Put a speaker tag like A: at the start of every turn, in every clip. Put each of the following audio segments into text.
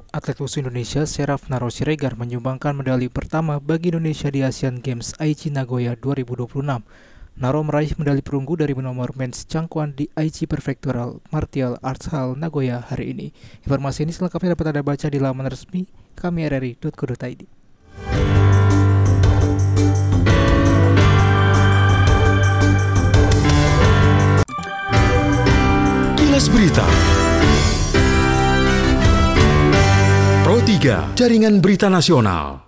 A: Atlet wusu Indonesia Seraf Naro Siregar menyumbangkan medali pertama bagi Indonesia di Asian Games Aichi Nagoya 2026. Naro meraih medali perunggu dari nomor men's cangkuan di Aichi Prefectural Martial Arts Hall Nagoya hari ini. Informasi ini selengkapnya dapat Anda baca di laman resmi kami rri.co.id.
B: Kilas Berita Pro 3, Jaringan Berita Nasional.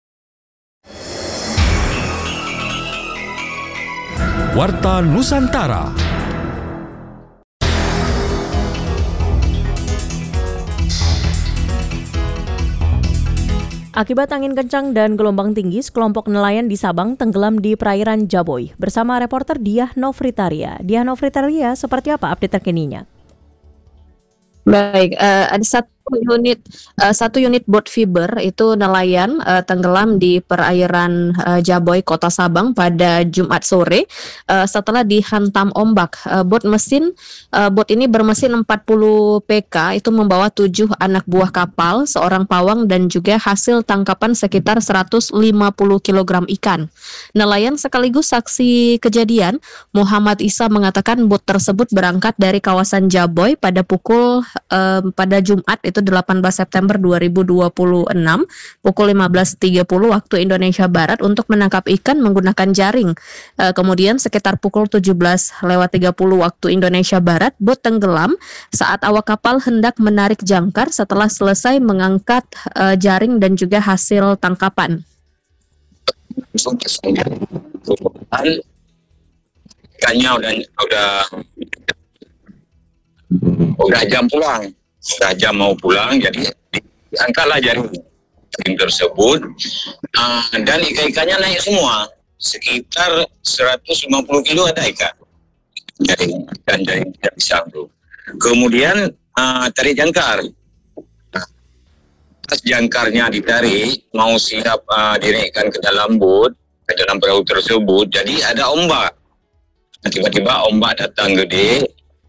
B: Warta Nusantara.
C: Akibat angin kencang dan gelombang tinggi, sekelompok nelayan di Sabang tenggelam di perairan Jaboy. Bersama reporter Diah Novitaria. Diah Novitaria, seperti apa update terkininya?
D: Baik, ada satu unit boat fiber itu nelayan tenggelam di perairan Jaboy, Kota Sabang pada Jumat sore setelah dihantam ombak. Boat ini bermesin 40 PK, itu membawa 7 anak buah kapal, seorang pawang dan juga hasil tangkapan sekitar 150 kg ikan. Nelayan sekaligus saksi kejadian, Muhammad Isa mengatakan boat tersebut berangkat dari kawasan Jaboy pada pada Jumat itu 18 September 2026 pukul 15.30 waktu Indonesia Barat untuk menangkap ikan menggunakan jaring. Kemudian sekitar pukul 17.30 waktu Indonesia Barat, bot tenggelam saat awak kapal hendak menarik jangkar setelah selesai mengangkat jaring dan juga hasil tangkapan.
E: Ikannya udah jam pulang. Sudah jam mau pulang, jadi diangkatlah jaring tersebut dan ikan-ikannya naik semua, sekitar 150 kilo ada ikan. Jaring tidak bisa bro. Kemudian tarik jangkar. Pas jangkarnya ditarik, mau siap dinaikkan ke dalam bot, ke dalam perahu tersebut, jadi ada ombak. Tiba-tiba ombak datang gede.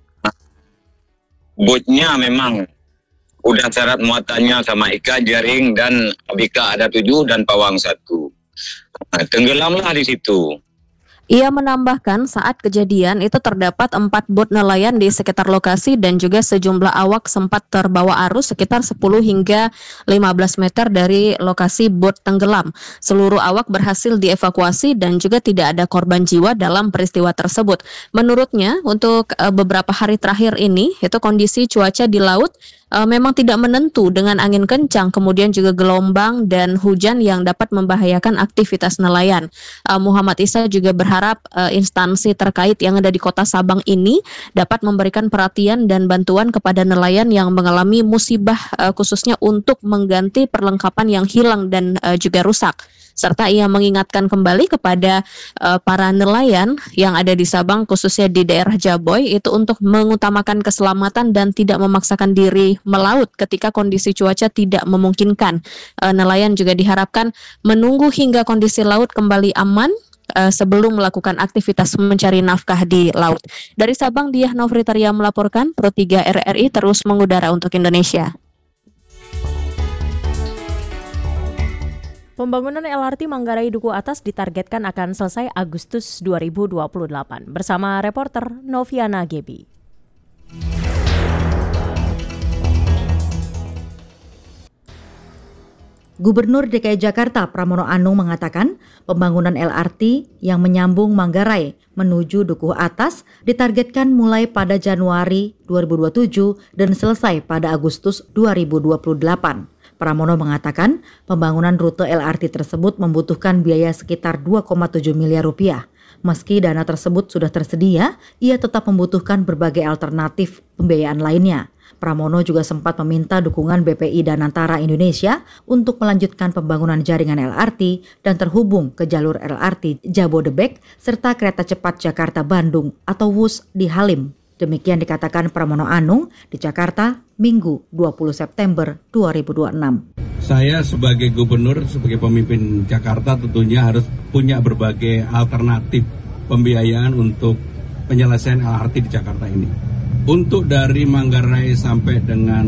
E: Botnya memang udah syarat muatannya sama ikan, jaring, dan abika ada 7 dan pawang 1. Tenggelamlah di situ.
D: Ia menambahkan saat kejadian itu terdapat 4 bot nelayan di sekitar lokasi dan juga sejumlah awak sempat terbawa arus sekitar 10 hingga 15 meter dari lokasi bot tenggelam. Seluruh awak berhasil dievakuasi dan juga tidak ada korban jiwa dalam peristiwa tersebut. Menurutnya untuk beberapa hari terakhir ini itu kondisi cuaca di laut memang tidak menentu dengan angin kencang, kemudian juga gelombang dan hujan yang dapat membahayakan aktivitas nelayan. Muhammad Isa juga berharap instansi terkait yang ada di Kota Sabang ini dapat memberikan perhatian dan bantuan kepada nelayan yang mengalami musibah, khususnya untuk mengganti perlengkapan yang hilang dan juga rusak. Serta ia mengingatkan kembali kepada para nelayan yang ada di Sabang, khususnya di daerah Jaboy, itu untuk mengutamakan keselamatan dan tidak memaksakan diri melaut ketika kondisi cuaca tidak memungkinkan. Nelayan juga diharapkan menunggu hingga kondisi laut kembali aman sebelum melakukan aktivitas mencari nafkah di laut. Dari Sabang, Diah Novitaria melaporkan, Pro 3 RRI terus mengudara untuk Indonesia.
C: Pembangunan LRT Manggarai Duku Atas ditargetkan akan selesai Agustus 2028. Bersama reporter Noviana Gebi.
F: Gubernur DKI Jakarta Pramono Anung mengatakan pembangunan LRT yang menyambung Manggarai menuju Duku Atas ditargetkan mulai pada Januari 2027 dan selesai pada Agustus 2028. Pramono mengatakan pembangunan rute LRT tersebut membutuhkan biaya sekitar 2,7 miliar rupiah. Meski dana tersebut sudah tersedia, ia tetap membutuhkan berbagai alternatif pembiayaan lainnya. Pramono juga sempat meminta dukungan BPI Danantara Indonesia untuk melanjutkan pembangunan jaringan LRT dan terhubung ke jalur LRT Jabodebek serta kereta cepat Jakarta-Bandung atau WUS di Halim. Demikian dikatakan Pramono Anung di Jakarta, Minggu 20 September 2026.
G: Saya sebagai gubernur, sebagai pemimpin Jakarta tentunya harus punya berbagai alternatif pembiayaan untuk penyelesaian LRT di Jakarta ini. Untuk dari Manggarai sampai dengan